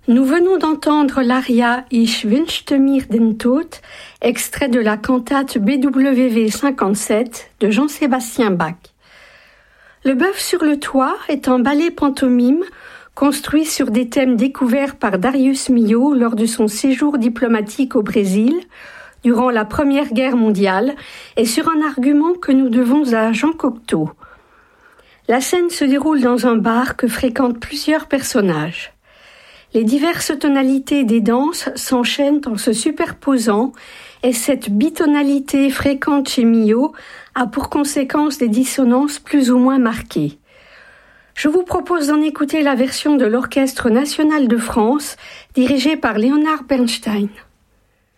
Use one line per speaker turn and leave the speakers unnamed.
Nous venons d'entendre l'aria Ich wünschte mir den Tod, extrait de la cantate BWV 57 de Jean-Sébastien Bach. Le bœuf sur le toit est un ballet pantomime construit sur des thèmes découverts par Darius Milhaud lors de son séjour diplomatique au Brésil durant la Première Guerre mondiale et sur un argument que nous devons à Jean Cocteau. La scène se déroule dans un bar que fréquentent plusieurs personnages. Les diverses tonalités des danses s'enchaînent en se superposant et cette bitonalité fréquente chez Milhaud a pour conséquence des dissonances plus ou moins marquées. Je vous propose d'en écouter la version de l'Orchestre national de France dirigé par Leonard Bernstein.